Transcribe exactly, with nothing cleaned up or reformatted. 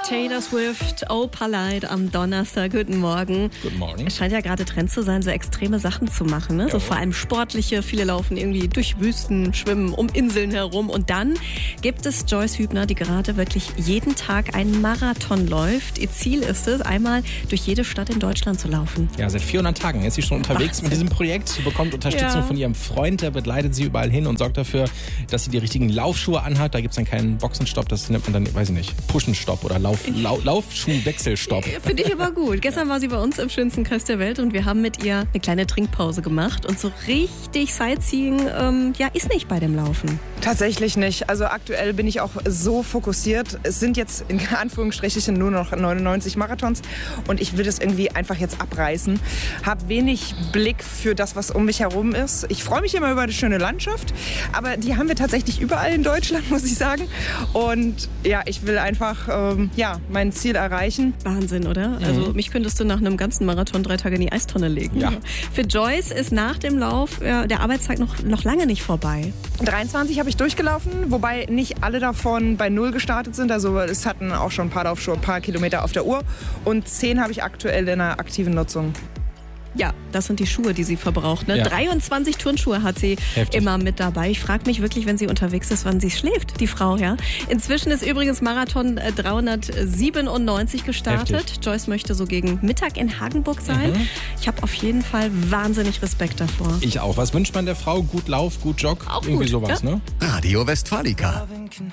Taylor Swift, Opalite am Donnerstag. Guten Morgen. Guten Morgen. Es scheint ja gerade Trend zu sein, so extreme Sachen zu machen. Ne? So vor allem sportliche. Viele laufen irgendwie durch Wüsten, schwimmen um Inseln herum. Und dann gibt es Joyce Hübner, die gerade wirklich jeden Tag einen Marathon läuft. Ihr Ziel ist es, einmal durch jede Stadt in Deutschland zu laufen. Ja, seit vierhundert Tagen ist sie schon unterwegs Wahnsinn. Mit diesem Projekt. Sie bekommt Unterstützung Ja. von ihrem Freund, der begleitet sie überall hin und sorgt dafür, dass sie die richtigen Laufschuhe anhat. Da gibt es dann keinen Boxenstopp, das nennt man dann, weiß ich nicht, Puschenstopp oder Lauf, Lau, Laufschuhwechselstopp. Finde ich aber gut. Gestern war sie bei uns im schönsten Kreis der Welt und wir haben mit ihr eine kleine Trinkpause gemacht. Und so richtig Sightseeing ähm, ja, ist nicht bei dem Laufen. Tatsächlich nicht. Also aktuell bin ich auch so fokussiert. Es sind jetzt in Anführungsstrichen nur noch neunundneunzig Marathons und ich will das irgendwie einfach jetzt abreißen. Hab wenig Blick für das, was um mich herum ist. Ich freue mich immer über eine schöne Landschaft, aber die haben wir tatsächlich überall in Deutschland, muss ich sagen. Und ja, ich will einfach ähm, ja, mein Ziel erreichen. Wahnsinn, oder? Mhm. Also mich könntest du nach einem ganzen Marathon drei Tage in die Eistonne legen. Ja. Für Joyce ist nach dem Lauf äh, der Arbeitstag noch, noch lange nicht vorbei. dreiundzwanzig habe ich durchgelaufen, wobei nicht alle davon bei Null gestartet sind. Also es hatten auch schon ein paar Laufschuhe, ein paar Kilometer auf der Uhr. Und zehn habe ich aktuell in einer aktiven Nutzung. Ja, das sind die Schuhe, die sie verbraucht. Ne? Ja. dreiundzwanzig Turnschuhe hat sie Heftig. immer mit dabei. Ich frage mich wirklich, wenn sie unterwegs ist, wann sie schläft, die Frau. Ja. Inzwischen ist übrigens Marathon äh, dreihundertsiebenundneunzig gestartet. Heftig. Joyce möchte so gegen Mittag in Hagenburg sein. Mhm. Ich habe auf jeden Fall wahnsinnig Respekt davor. Ich auch. Was wünscht man der Frau? Gut Lauf, gut Jog? Auch Irgendwie gut, sowas, ja. ne? Radio Westfalica.